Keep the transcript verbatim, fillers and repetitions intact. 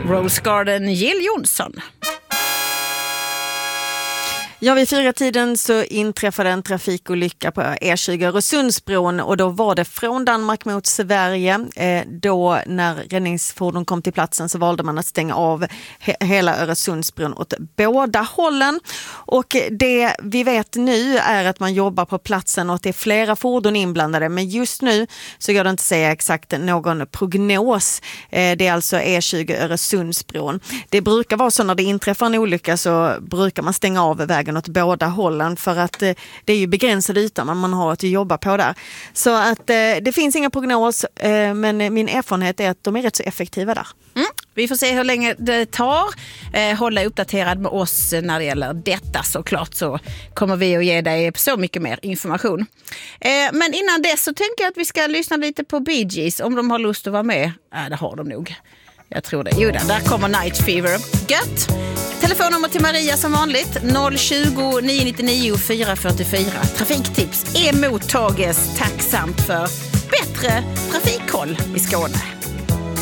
Rose Garden, Jill Johnson. Ja, vid fyra tiden så inträffade en trafikolycka på E tjugo Öresundsbron och då var det från Danmark mot Sverige. Eh, då när räddningsfordon kom till platsen så valde man att stänga av he- hela Öresundsbron åt båda hållen. Och det vi vet nu är att man jobbar på platsen och att det är flera fordon inblandade. Men just nu så går det inte att säga exakt någon prognos. Eh, det är alltså E tjugo Öresundsbron. Det brukar vara så när det inträffar en olycka så brukar man stänga av vägen åt båda hållen för att eh, det är ju begränsad yta man har att jobba på där. Så att eh, det finns inga prognos eh, men min erfarenhet är att de är rätt så effektiva där. Mm. Vi får se hur länge det tar. Eh, hålla uppdaterad med oss när det gäller detta såklart, så kommer vi att ge dig så mycket mer information. Eh, men innan dess så tänker jag att vi ska lyssna lite på Bee Gees om de har lust att vara med. Ja, det har de nog. Jag tror det. Jo, där kommer Night Fever. Gött! Telefonnummer till Maria som vanligt noll tjugo, nio nittionio, fyra fyrtiofyra. Trafiktips är mottages tacksamt för bättre trafikkoll i Skåne.